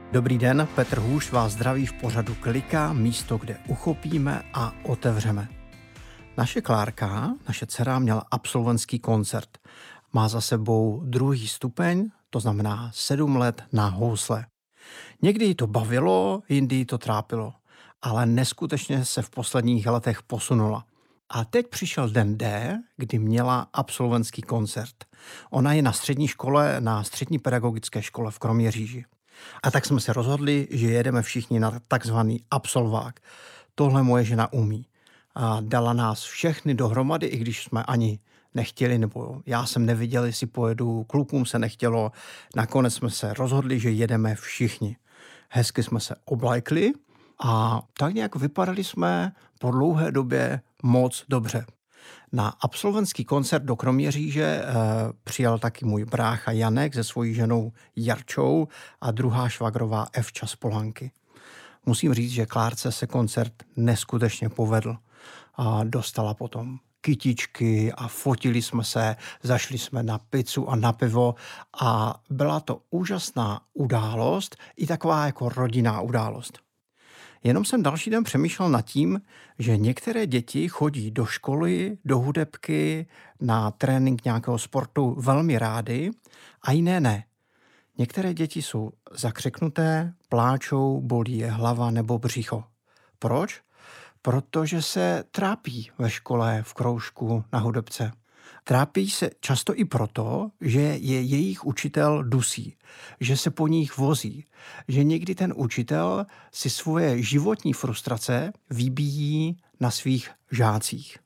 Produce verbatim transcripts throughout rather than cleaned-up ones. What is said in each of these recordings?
Dobrý den, Petr Hůš vás zdraví v pořadu Klika, místo, kde uchopíme a otevřeme. Naše Klárka, naše dcera, měla absolventský koncert. Má za sebou druhý stupeň, to znamená sedm let na housle. Někdy jí to bavilo, jindy jí to trápilo, ale neskutečně se v posledních letech posunula. A teď přišel den D, kdy měla absolventský koncert. Ona je na střední škole, na střední pedagogické škole v Kroměříži. A tak jsme se rozhodli, že jedeme všichni na takzvaný absolvák. Tohle moje žena umí. A dala nás všechny dohromady, i když jsme ani nechtěli, nebo já jsem neviděl, jestli pojedu, klukům se nechtělo. Nakonec jsme se rozhodli, že jedeme všichni. Hezky jsme se oblajkli a tak nějak vypadali jsme po dlouhé době moc dobře. Na absolventský koncert do Kroměříže e, přijel taky můj brácha Janek se svojí ženou Jarčou a druhá švagrová Evča z Polanky. Musím říct, že Klárce se koncert neskutečně povedl. A dostala potom kytičky a fotili jsme se, zašli jsme na pizzu a na pivo a byla to úžasná událost i taková jako rodinná událost. Jenom jsem další den přemýšlel nad tím, že některé děti chodí do školy, do hudebky, na trénink nějakého sportu velmi rády a jiné ne. Některé děti jsou zakřiknuté, pláčou, bolí je hlava nebo břicho. Proč? Protože se trápí ve škole, v kroužku, na hudebce. Trápí se často i proto, že je jejich učitel dusí, že se po nich vozí, že někdy ten učitel si svoje životní frustrace vybíjí na svých žácích.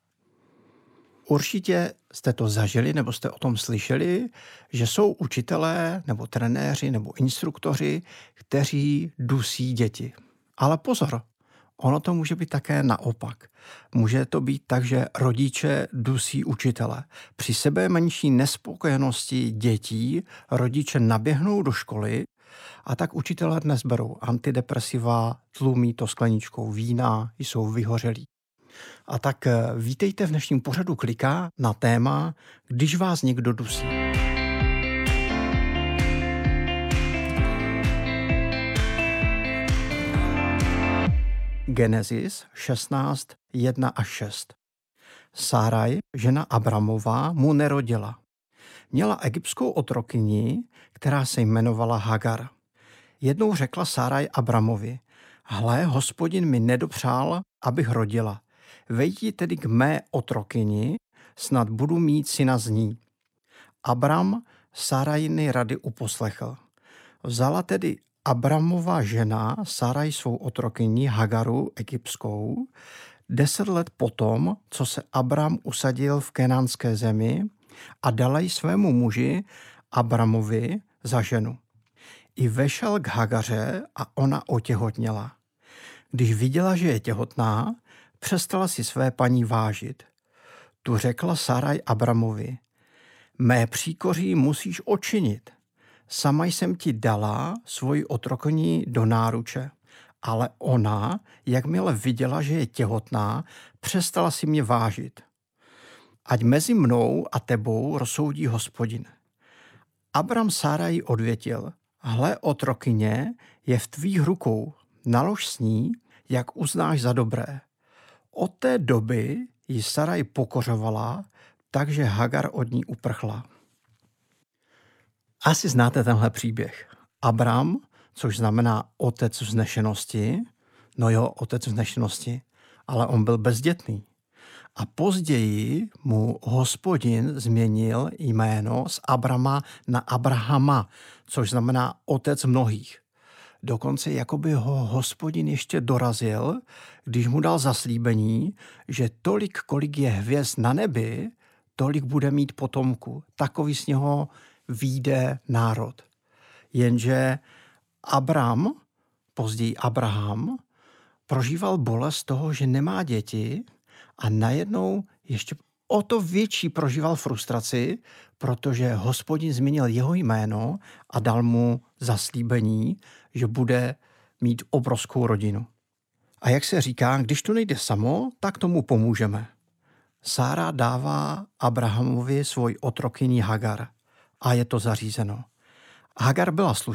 Určitě jste to zažili nebo jste o tom slyšeli, že jsou učitelé nebo trenéři nebo instruktoři, kteří dusí děti. Ale pozor! Ono to může být také naopak. Může to být tak, že rodiče dusí učitele. Při sebe menší nespokojenosti dětí rodiče naběhnou do školy a tak učitelé dnes berou antidepresiva, tlumí to skleničkou vína, jsou vyhořelí. A tak vítejte v dnešním pořadu Klika na téma, když vás někdo dusí. Genesis šestnáct, jedna až šest. Sáraj, žena Abramová, mu nerodila. Měla egyptskou otrokyni, která se jmenovala Hagar. Jednou řekla Sáraj Abramovi: Hle, Hospodin mi nedopřál, abych rodila. Vejdi tedy k mé otrokyni, snad budu mít syna z ní. Abram Sárajiny rady uposlechl. Vzala tedy Abramova žena Sáraj svou otrokyni Hagaru egyptskou deset let potom, co se Abram usadil v kenánské zemi a dala ji svému muži Abramovi za ženu. I vešel k Hagaře a ona otěhotněla. Když viděla, že je těhotná, přestala si své paní vážit. Tu řekla Sáraj Abramovi: Mé příkoří musíš odčinit. Sama jsem ti dala svoji otrokyni do náruče, ale ona, jakmile viděla, že je těhotná, přestala si mě vážit. Ať mezi mnou a tebou rozsoudí Hospodin. Abram Sáraji odvětil: Hle, otrokyně je v tvých rukou, nalož s ní, jak uznáš za dobré. Od té doby ji Sáraj pokořovala, takže Hagar od ní uprchla. Asi znáte tenhle příběh. Abram, což znamená otec vznešenosti, no jo, otec vznešenosti, ale on byl bezdětný. A později mu Hospodin změnil jméno z Abrama na Abrahama, což znamená otec mnohých. Dokonce jakoby ho Hospodin ještě dorazil, když mu dal zaslíbení, že tolik, kolik je hvězd na nebi, tolik bude mít potomku. Takový z něho vyjde národ. Jenže Abram, později Abraham, prožíval bolest toho, že nemá děti a najednou ještě o to větší prožíval frustraci, protože Hospodin změnil jeho jméno a dal mu zaslíbení, že bude mít obrovskou rodinu. A jak se říká, když to nejde samo, tak tomu pomůžeme. Sára dává Abrahamovi svoji otrokyni Hagar a je to zařízeno. Hagar byla služka,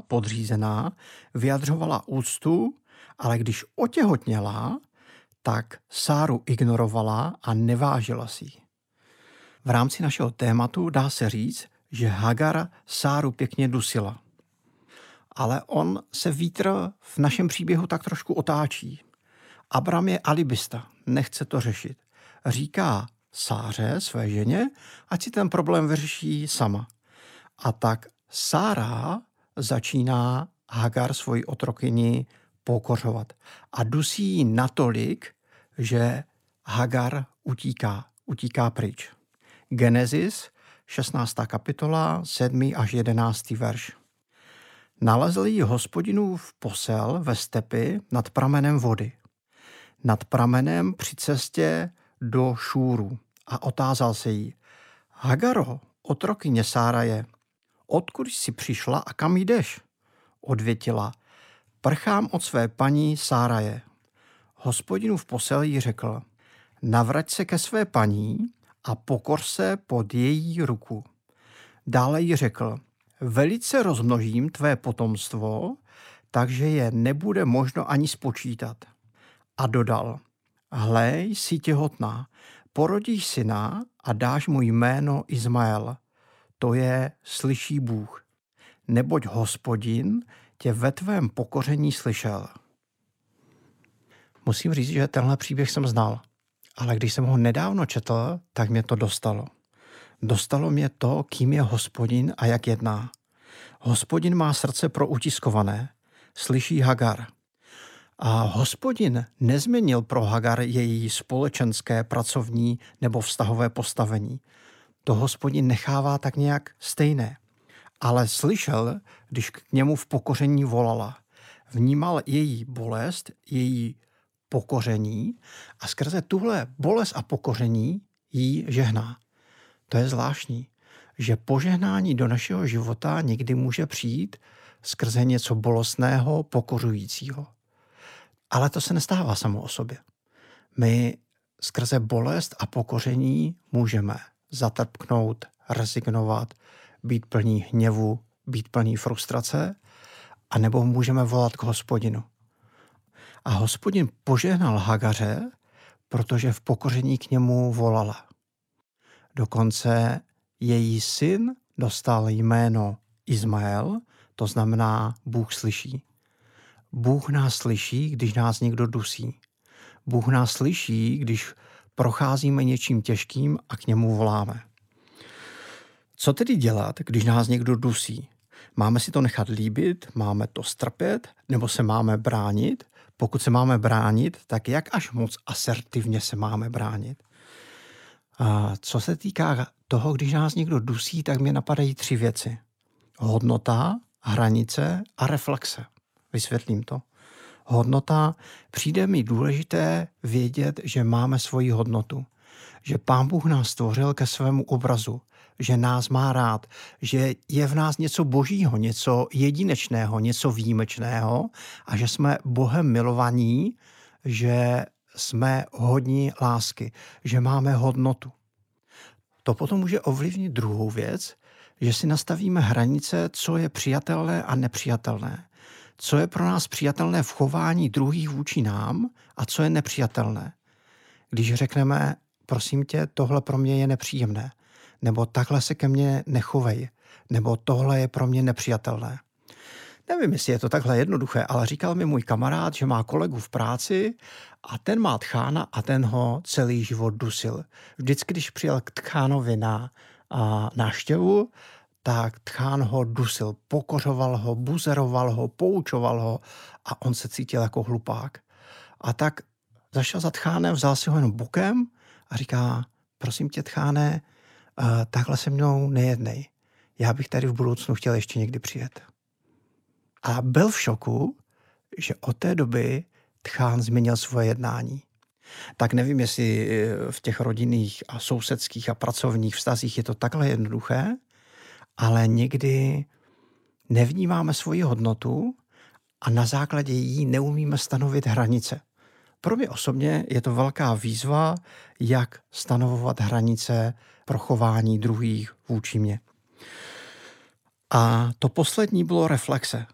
podřízená, vyjadřovala úctu, ale když otěhotněla, tak Sáru ignorovala a nevážila si ji. V rámci našeho tématu dá se říct, že Hagar Sáru pěkně dusila. Ale on se vítr v našem příběhu tak trošku otáčí. Abram je alibista, nechce to řešit. Říká Sáře, své ženě, ať si ten problém vyřeší sama. A tak Sára začíná Hagar, svoji otrokyni, pokořovat. A dusí ji natolik, že Hagar utíká, utíká pryč. Genesis, šestnáctá kapitola, sedmý až jedenáctý verš. Nalezl ji Hospodinův posel ve stepi nad pramenem vody. Nad pramenem při cestě do Šúru a otázal se jí: Hagaro, otrokyně Sáraje, odkud jsi přišla a kam jdeš? Odvětila: prchám od své paní Sáraje. Hospodinův posel jí řekl: navrať se ke své paní a pokor se pod její ruku. Dále jí řekl: velice rozmnožím tvé potomstvo, takže je nebude možno ani spočítat. A dodal: hle, jsi těhotná, porodíš syna a dáš mu jméno Izmael. To je slyší Bůh. Neboť Hospodin tě ve tvém pokoření slyšel. Musím říct, že tenhle příběh jsem znal, ale když jsem ho nedávno četl, tak mě to dostalo. Dostalo mě to, kým je Hospodin a jak jedná. Hospodin má srdce pro utiskované, slyší Hagar. A Hospodin nezměnil pro Hagar její společenské, pracovní nebo vztahové postavení. To Hospodin nechává tak nějak stejné. Ale slyšel, když k němu v pokoření volala. Vnímal její bolest, její pokoření a skrze tuhle bolest a pokoření jí žehná. To je zvláštní, že požehnání do našeho života někdy může přijít skrze něco bolestného, pokořujícího. Ale to se nestává samo o sobě. My skrze bolest a pokoření můžeme zatrpknout, rezignovat, být plní hněvu, být plní frustrace, anebo můžeme volat k Hospodinu. A Hospodin požehnal Hagaře, protože v pokoření k němu volala. Dokonce její syn dostal jméno Izmael, to znamená Bůh slyší. Bůh nás slyší, když nás někdo dusí. Bůh nás slyší, když procházíme něčím těžkým a k němu voláme. Co tedy dělat, když nás někdo dusí? Máme si to nechat líbit, máme to strpět, nebo se máme bránit? Pokud se máme bránit, tak jak až moc asertivně se máme bránit? A co se týká toho, když nás někdo dusí, tak mě napadají tři věci. Hodnota, hranice a reflexe. Vysvětlím to. Hodnota, přijde mi důležité vědět, že máme svoji hodnotu. Že Pán Bůh nás stvořil ke svému obrazu. Že nás má rád. Že je v nás něco božího, něco jedinečného, něco výjimečného a že jsme Bohem milovaní, že jsme hodní lásky, že máme hodnotu. To potom může ovlivnit druhou věc, že si nastavíme hranice, co je přijatelné a nepřijatelné. Co je pro nás přijatelné v chování druhých vůči nám a co je nepřijatelné. Když řekneme, prosím tě, tohle pro mě je nepříjemné, nebo takhle se ke mně nechovej, nebo tohle je pro mě nepřijatelné. Nevím, jestli je to takhle jednoduché, ale říkal mi můj kamarád, že má kolegu v práci a ten má tchána a ten ho celý život dusil. Vždycky, když přijel k tchánovi na a, návštěvu, tak tchán ho dusil, pokořoval ho, buzeroval ho, poučoval ho a on se cítil jako hlupák. A tak zašel za tchánem, vzal si ho jenom bokem a říká, prosím tě, tcháne, takhle se mnou nejednej. Já bych tady v budoucnu chtěl ještě někdy přijet. A byl v šoku, že od té doby tchán změnil svoje jednání. Tak nevím, jestli v těch rodinných a sousedských a pracovních vztazích je to takhle jednoduché, ale někdy nevnímáme svoji hodnotu a na základě jí neumíme stanovit hranice. Pro mě osobně je to velká výzva, jak stanovovat hranice pro chování druhých vůči mě. A to poslední bylo reflexe.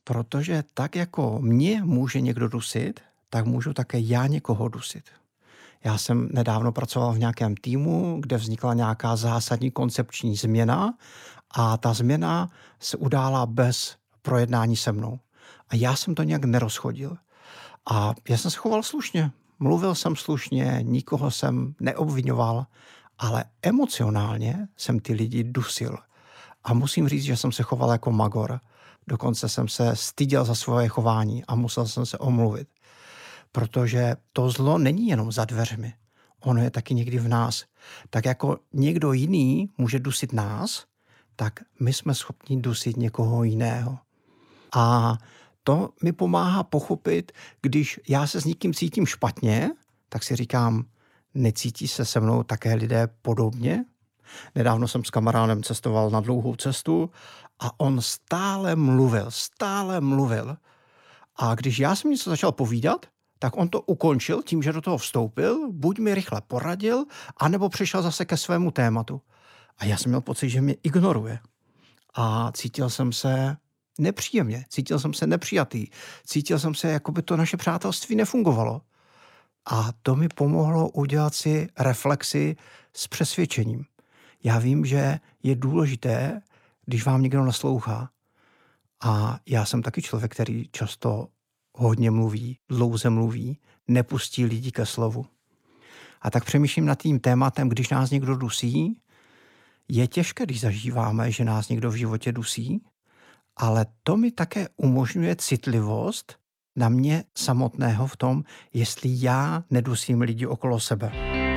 Protože tak jako mě může někdo dusit, tak můžu také já někoho dusit. Já jsem nedávno pracoval v nějakém týmu, kde vznikla nějaká zásadní koncepční změna a ta změna se udála bez projednání se mnou. A já jsem to nějak nerozchodil. A já jsem se choval slušně. Mluvil jsem slušně, nikoho jsem neobvinoval, ale emocionálně jsem ty lidi dusil. A musím říct, že jsem se choval jako magor. Dokonce jsem se styděl za svoje chování a musel jsem se omluvit. Protože to zlo není jenom za dveřmi. Ono je taky někdy v nás. Tak jako někdo jiný může dusit nás, tak my jsme schopni dusit někoho jiného. A to mi pomáhá pochopit, když já se s někým cítím špatně, tak si říkám, necítí se se mnou také lidé podobně? Nedávno jsem s kamarádem cestoval na dlouhou cestu a on stále mluvil, stále mluvil. A když já jsem něco začal povídat, tak on to ukončil tím, že do toho vstoupil, buď mi rychle poradil, anebo přišel zase ke svému tématu. A já jsem měl pocit, že mě ignoruje. A cítil jsem se nepříjemně, cítil jsem se nepřijatý, cítil jsem se, jako by to naše přátelství nefungovalo. A to mi pomohlo udělat si reflexi s přesvědčením. Já vím, že je důležité, když vám někdo naslouchá. A já jsem taky člověk, který často hodně mluví, dlouze mluví, nepustí lidi ke slovu. A tak přemýšlím nad tím tématem, když nás někdo dusí. Je těžké, když zažíváme, že nás někdo v životě dusí, ale to mi také umožňuje citlivost na mě samotného v tom, jestli já nedusím lidi okolo sebe.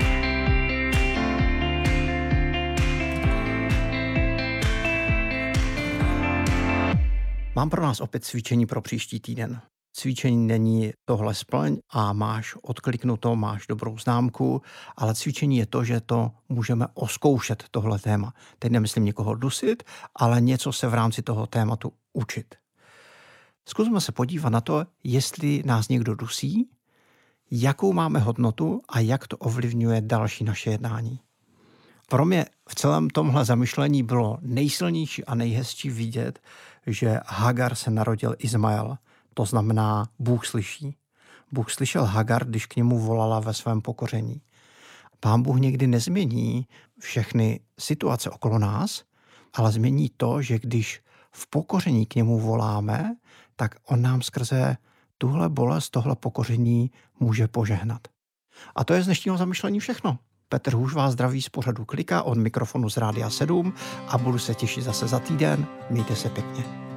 Mám pro nás opět cvičení pro příští týden. Cvičení není tohle splň a máš odkliknuto, máš dobrou známku, ale cvičení je to, že to můžeme oskoušet tohle téma. Teď nemyslím někoho dusit, ale něco se v rámci toho tématu učit. Zkusme se podívat na to, jestli nás někdo dusí, jakou máme hodnotu a jak to ovlivňuje další naše jednání. Pro mě v celém tomhle zamyšlení bylo nejsilnější a nejhezčí vidět, že Hagar se narodil Izmael. To znamená, Bůh slyší. Bůh slyšel Hagar, když k němu volala ve svém pokoření. Pán Bůh někdy nezmění všechny situace okolo nás, ale změní to, že když v pokoření k němu voláme, tak on nám skrze tuhle bolest, tohle pokoření může požehnat. A to je z dnešního zamyšlení všechno. Petr Hůž vás zdraví z pořadu Klika od mikrofonu z Rádia sedm a budu se těšit zase za týden. Mějte se pěkně.